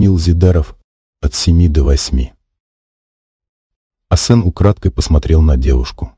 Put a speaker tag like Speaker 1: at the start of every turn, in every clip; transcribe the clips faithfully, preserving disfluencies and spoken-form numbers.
Speaker 1: Эмил Зидаров, от семи до восьми. Асен украдкой посмотрел на девушку.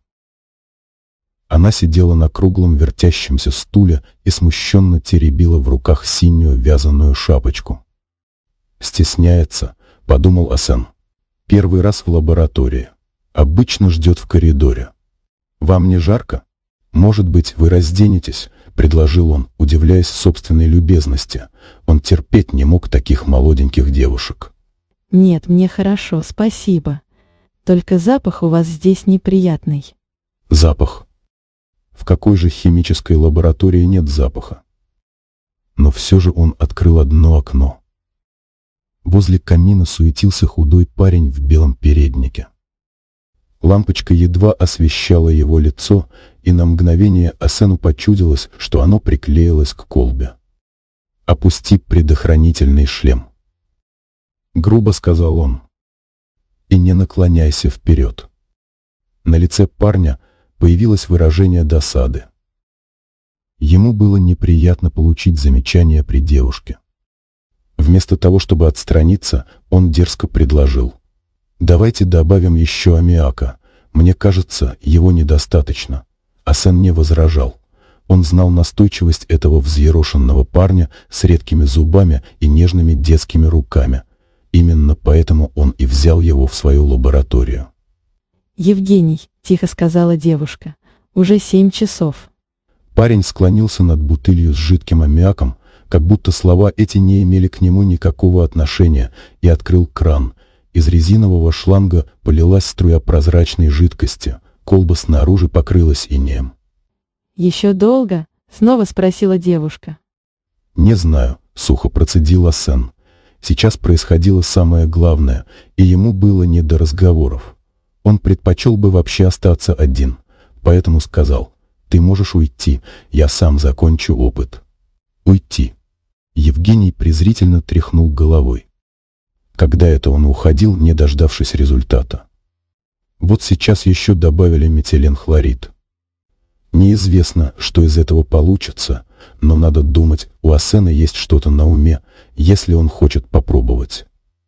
Speaker 1: Она сидела на круглом вертящемся стуле и смущенно теребила в руках синюю вязаную шапочку. «Стесняется», — подумал Асен. «Первый раз в лаборатории. Обычно ждет в коридоре. Вам не жарко? Может быть, вы разденетесь?» — предложил он, удивляясь собственной любезности. Он терпеть не мог таких молоденьких девушек.
Speaker 2: «Нет, мне хорошо, спасибо. Только запах у вас здесь неприятный».
Speaker 1: «Запах? В какой же химической лаборатории нет запаха?» Но все же он открыл одно окно. Возле камина суетился худой парень в белом переднике. Лампочка едва освещала его лицо, и на мгновение Асену почудилось, что оно приклеилось к колбе. «Опусти предохранительный шлем», — грубо сказал он, — «и не наклоняйся вперед». На лице парня появилось выражение досады. Ему было неприятно получить замечание при девушке. Вместо того, чтобы отстраниться, он дерзко предложил: «Давайте добавим еще аммиака. Мне кажется, его недостаточно». Асен не возражал. Он знал настойчивость этого взъерошенного парня с редкими зубами и нежными детскими руками. Именно поэтому он и взял его в свою лабораторию.
Speaker 2: «Евгений», — тихо сказала девушка, — «уже семь часов».
Speaker 1: Парень склонился над бутылью с жидким аммиаком, как будто слова эти не имели к нему никакого отношения, и открыл кран. Из резинового шланга полилась струя прозрачной жидкости, колба снаружи покрылась инеем.
Speaker 2: «Еще долго?» — снова спросила девушка.
Speaker 1: «Не знаю», — сухо процедил Асен. Сейчас происходило самое главное, и ему было не до разговоров. Он предпочел бы вообще остаться один, поэтому сказал: «Ты можешь уйти, я сам закончу опыт». «Уйти?» Евгений презрительно тряхнул головой. Когда это он уходил, не дождавшись результата? Вот сейчас еще добавили метиленхлорид. Неизвестно, что из этого получится, но надо думать, у Асена есть что-то на уме, если он хочет попробовать.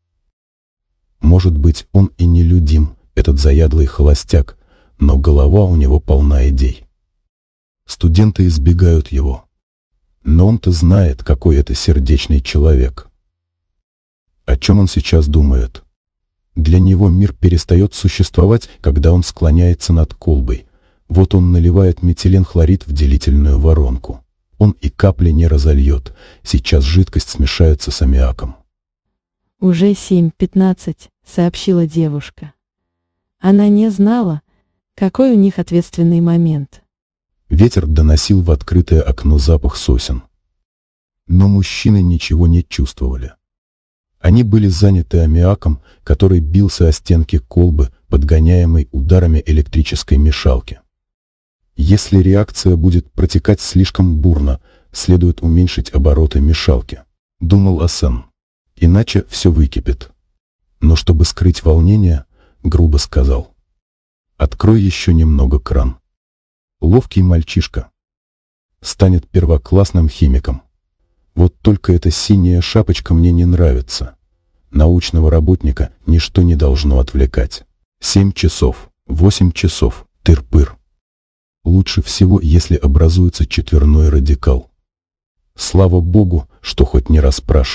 Speaker 1: Может быть, он и нелюдим, этот заядлый холостяк, но голова у него полна идей. Студенты избегают его. Но он-то знает, какой это сердечный человек. О чем он сейчас думает? Для него мир перестает существовать, когда он склоняется над колбой. Вот он наливает метиленхлорид в делительную воронку. Он и капли не разольет. Сейчас жидкость смешается с аммиаком.
Speaker 2: «Уже семь пятнадцать», — сообщила девушка. Она не знала, какой у них ответственный момент.
Speaker 1: Ветер доносил в открытое окно запах сосен. Но мужчины ничего не чувствовали. Они были заняты аммиаком, который бился о стенки колбы, подгоняемой ударами электрической мешалки. Если реакция будет протекать слишком бурно, следует уменьшить обороты мешалки, думал Асен. Иначе все выкипит. Но чтобы скрыть волнение, грубо сказал: «Открой еще немного кран». Ловкий мальчишка станет первоклассным химиком. Вот только эта синяя шапочка мне не нравится. Научного работника ничто не должно отвлекать. Семь часов, восемь часов, тыр-пыр. Лучше всего, если образуется четверной радикал. Слава Богу, что хоть не расспрашивают.